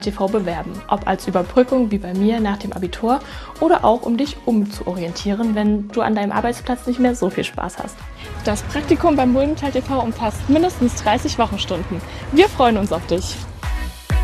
TV bewerben, ob als Überbrückung wie bei mir nach dem Abitur oder auch um dich umzuorientieren, wenn du an deinem Arbeitsplatz nicht mehr so viel Spaß hast. Das Praktikum beim Muldental TV umfasst mindestens 30 Wochenstunden. Wir freuen uns auf dich.